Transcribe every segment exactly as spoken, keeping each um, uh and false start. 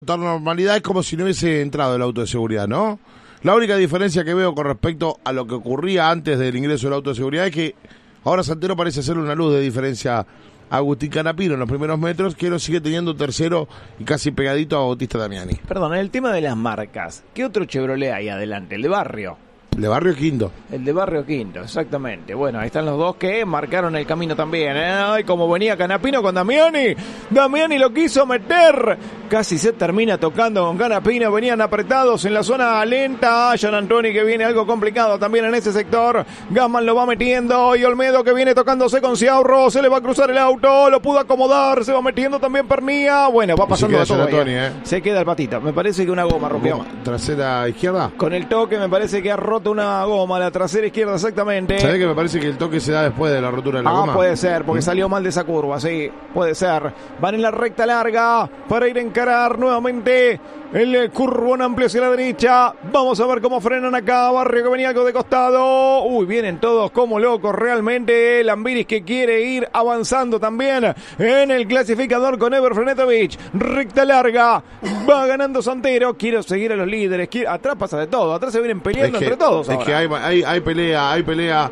Normalidad es como si no hubiese entrado el auto de seguridad, ¿no? La única diferencia que veo con respecto a lo que ocurría antes del ingreso del auto de seguridad es que ahora Santero parece hacerle una luz de diferencia a Agustín Canapino en los primeros metros, que lo sigue teniendo tercero y casi pegadito a Bautista Damiani. Perdón, en el tema de las marcas, ¿qué otro Chevrolet hay adelante? El de Barrio. El de Barrio Quinto. El de Barrio Quinto, exactamente. Bueno, ahí están los dos que marcaron el camino también. ¿eh? Ay, como venía Canapino con Damiani. Damiani lo quiso meter. Casi se termina tocando con Canapino. Venían apretados en la zona lenta. Gian Antoni que viene algo complicado también en ese sector. Gassman lo va metiendo. Y Olmedo que viene tocándose con Ciaurro. Se le va a cruzar el auto. Lo pudo acomodar. Se va metiendo también Pernía. Bueno, va pasando de todo. Antoni, ¿eh? Se queda el patito. Me parece que una goma rompió. Goma, trasera izquierda. Con el toque me parece que ha roto una goma, la trasera izquierda exactamente. ¿Sabés que me parece que el toque se da después de la rotura de la ah, goma? Puede ser, porque ¿Mm? salió mal de esa curva, sí, puede ser. Van en la recta larga para ir a encarar nuevamente el curvón amplio hacia la derecha. Vamos a ver cómo frenan acá. Barrio que venía algo de costado. Uy, vienen todos como locos realmente. Lambiris que quiere ir avanzando también en el clasificador con Ever Frenetovich. Recta larga. Va ganando Santero. Quiero seguir a los líderes. Quiero... Atrás pasa de todo. Atrás se vienen peleando es que, entre todos. Es ahora. que hay, hay, hay pelea, hay pelea.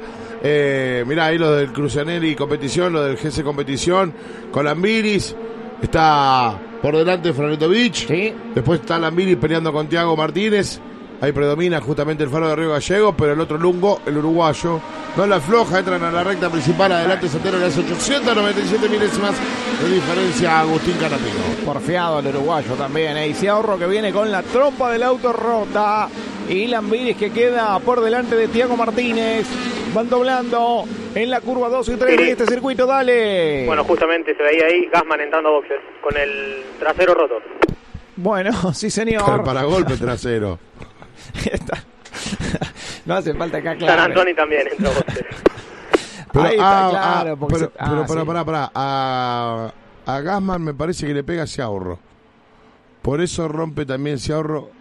Eh, mirá, ahí lo del Crucianelli competición, lo del G C competición. Con Lambiris. Está por delante Frenetovich. Sí. Después está Lambiris peleando con Tiago Martínez. Ahí predomina justamente el faro de Río Gallego, pero el otro Lungo, el uruguayo, no la afloja, entran a la recta principal, adelante Santero, le hace ochocientas noventa y siete milésimas de diferencia a Agustín Canapino. Porfiado el uruguayo también, ¿eh? Y Ciaurro que viene con la trompa del auto rota, y Lambiris que queda por delante de Tiago Martínez. Van doblando en la curva dos y tres de este circuito, dale. Bueno, justamente se veía ahí Gassman entrando a boxes, con el trasero roto. Bueno, sí señor. Para, para golpe trasero. No hace falta que aclare. Gian Antoni también entró a boxes. Pero, ahí está ah, claro. ah, Porque pero, se... ah, pero, pero sí. pará, pará. A, a Gassman me parece que le pega Ciaurro. Por eso rompe también Ciaurro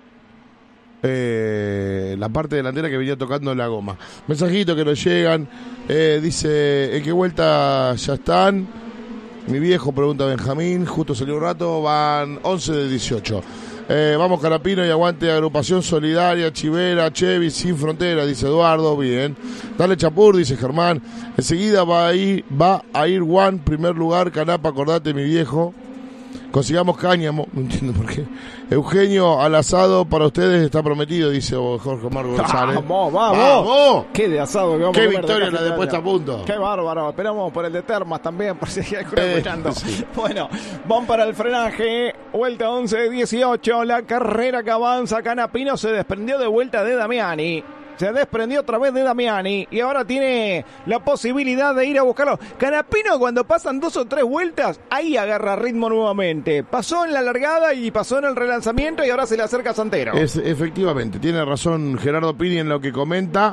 eh, la parte delantera que venía tocando la goma. Mensajito que nos llegan. Eh, dice, ¿en qué vuelta ya están? Mi viejo, pregunta Benjamín. Justo salió un rato. Van once de dieciocho. Eh, vamos Canapino y aguante agrupación solidaria, Chivera, Chevy, sin frontera, dice Eduardo, bien. Dale Chapur, dice Germán. Enseguida va a ir, va a ir Juan, primer lugar, Canapa, acordate mi viejo. Consigamos cáñamo, no entiendo por qué. Eugenio, al asado para ustedes está prometido, dice Jorge Marco González. Vamos, vamos. ¡Vamos! Qué de asado que vamos ¡Qué a comer victoria de la de puesta a punto! ¡Qué bárbaro! Esperamos por el de Termas también, por si hay alguno Eh, escuchando. sí. Bueno, van para el frenaje. Vuelta once de dieciocho. La carrera que avanza. Canapino se desprendió de vuelta de Damiani. Se desprendió otra vez de Damiani y ahora tiene la posibilidad de ir a buscarlo. Canapino, cuando pasan dos o tres vueltas, ahí agarra ritmo nuevamente. Pasó en la largada y pasó en el relanzamiento y ahora se le acerca a Santero. Es, efectivamente, tiene razón Gerardo Pini en lo que comenta.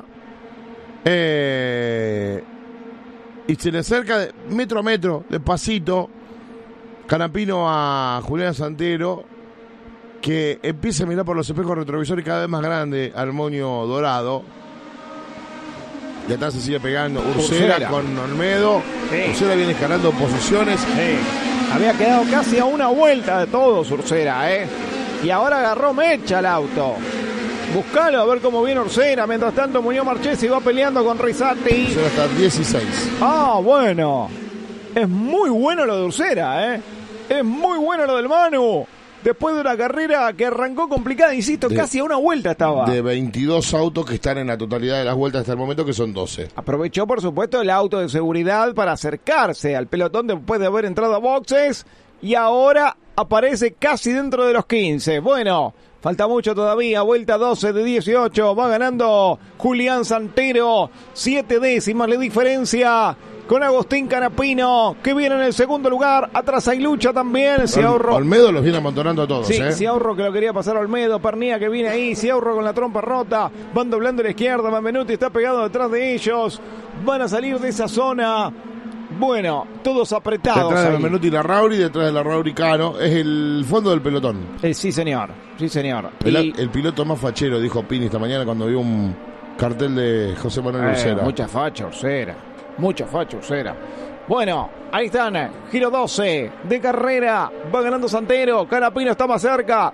Eh, y se le acerca de, metro a metro, despacito, Canapino a Julián Santero, que empieza a mirar por los espejos retrovisores cada vez más grande al moño dorado. Y atrás se sigue pegando Ursera, Ursera. con Olmedo. Sí. Ursera viene escalando posiciones. Sí. Había quedado casi a una vuelta de todos Ursera, ¿eh? Y ahora agarró mecha el auto. Buscalo a ver cómo viene Ursera. Mientras tanto, Muñoz Marchesi va peleando con Rizzati. Ursera está dieciséis. Ah, bueno. Es muy bueno lo de Ursera, ¿eh? Es muy bueno lo del Manu. Después de una carrera que arrancó complicada, insisto, De, casi a una vuelta estaba. De veintidós autos que están en la totalidad de las vueltas hasta el momento, que son doce. Aprovechó, por supuesto, el auto de seguridad para acercarse al pelotón después de haber entrado a boxes. Y ahora aparece casi dentro de los quince. Bueno, falta mucho todavía. Vuelta doce de dieciocho. Va ganando Julián Santero. Siete décimas le diferencia con Agustín Canapino, que viene en el segundo lugar. Atrás hay lucha también. Ciaurro. Olmedo los viene amontonando a todos. Sí, ¿eh? Ciaurro que lo quería pasar a Olmedo. Pernía que viene ahí. Ciaurro con la trompa rota. Van doblando a la izquierda. Benvenuti está pegado detrás de ellos. Van a salir de esa zona. Bueno, todos apretados. Detrás de ahí. Benvenuti y la Rauri, detrás de la Rauri Cano. Es el fondo del pelotón. Eh, sí, señor. Sí, señor. El, Y, el piloto más fachero, dijo Pini esta mañana cuando vio un cartel de José Manuel eh, Ursera. mucha facha, Ursera. Mucha facha, Ursera. Bueno, ahí están, giro doce de carrera, va ganando Santero, Canapino está más cerca,